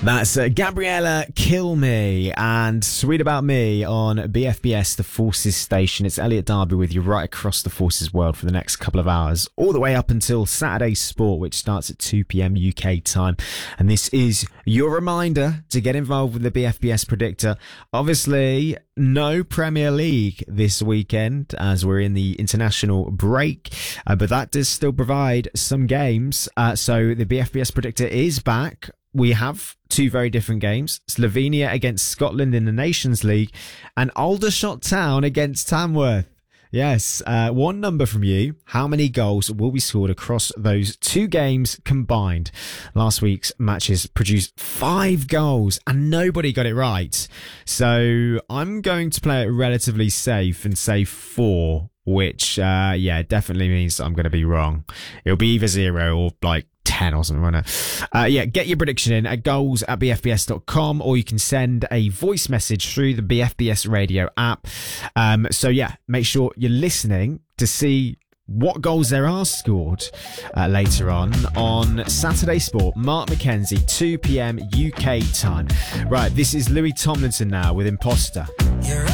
That's Gabriella Kill Me and Sweet About Me on BFBS, the Forces station. It's Elliot Darby with you right across the Forces world for the next couple of hours, all the way up until Saturday Sport, which starts at 2 p.m. UK time. And this is your reminder to get involved with the BFBS Predictor. Obviously, no Premier League this weekend as we're in the international break, but that does still provide some games. So the BFBS Predictor is back. We have two very different games. Slovenia against Scotland in the Nations League and Aldershot Town against Tamworth. Yes, one number from you. How many goals will be scored across those two games combined? Last week's matches produced 5 goals and nobody got it right. So I'm going to play it relatively safe and say 4, which, definitely means I'm going to be wrong. It'll be either 0 or 10 or something. Get your prediction in at goals@bfbs.com, or you can send a voice message through the BFBS radio app. Make sure you're listening to see what goals there are scored later on Saturday Sport. Mark McKenzie, 2 p.m. UK time. Right, this is Louis Tomlinson now with Imposter. You're